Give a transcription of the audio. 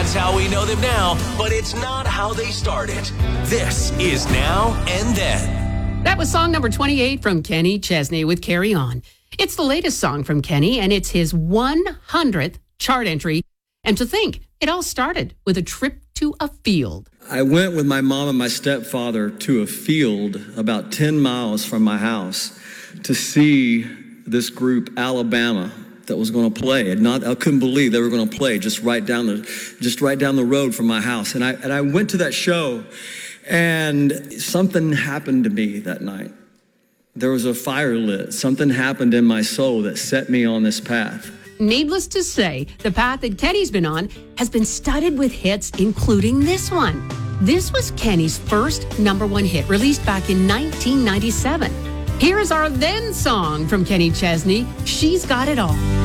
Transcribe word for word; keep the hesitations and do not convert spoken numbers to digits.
That's how we know them now, but it's not how they started. This is Now and Then. That was song number twenty-eight from Kenny Chesney with Carry On. It's the latest song from Kenny, and it's his one hundredth chart entry. And to think, it all started with a trip to a field. I went with my mom and my stepfather to a field about ten miles from my house to see this group, Alabama, that was going to play. And not, I couldn't believe they were going to play just right down the, just right down the road from my house. And I, and I went to that show, and something happened to me that night. There was a fire lit. Something happened in my soul that set me on this path. Needless to say, the path that Kenny's been on has been studded with hits, including this one. This was Kenny's first number one hit, released back in nineteen ninety-seven. Here's our then song from Kenny Chesney, She's Got It All.